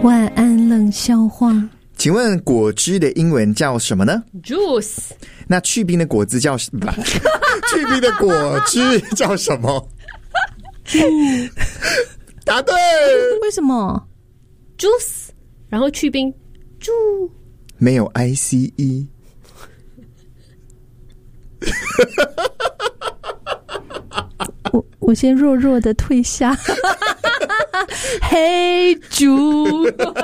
晚安冷笑话。 请问果汁的英文叫什么呢？ Juice。 那去冰的果汁叫去冰的果汁叫什么？答对。 为什么 Juice 然后去冰猪没有 ICE。 我先弱弱的退下。嘿猪